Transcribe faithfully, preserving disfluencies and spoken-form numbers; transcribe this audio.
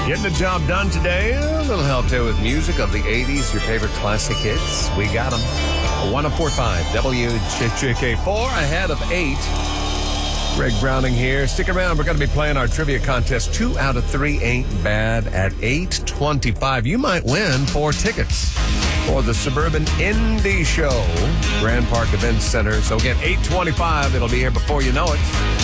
Getting the job done today. A little help there with music of the eighties, your favorite classic hits. We got them. one oh four point five W J K four ahead of eight. Greg Browning here. Stick around. We're going to be playing our trivia contest. Two out of three ain't bad at eight twenty-five. You might win four tickets for the Suburban Indie Show, Grand Park Event Center. So again, eight twenty-five. It'll be here before you know it.